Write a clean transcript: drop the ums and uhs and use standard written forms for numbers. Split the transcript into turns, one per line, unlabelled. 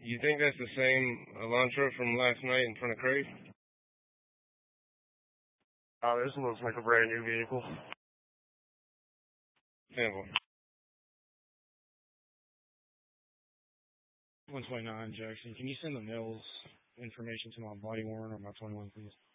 You think that's the same Elantra from last night in front of Crave?
This looks like a brand new vehicle.
Sample.
129 Jackson. Can you send the Mills information to my body worn or my 21, please?